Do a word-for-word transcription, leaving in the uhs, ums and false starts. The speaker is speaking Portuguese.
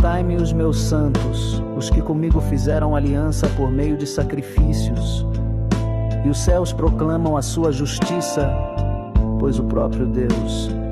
Exaltai-me os meus santos, os que comigo fizeram aliança por meio de sacrifícios. E os céus proclamam a sua justiça, pois o próprio Deus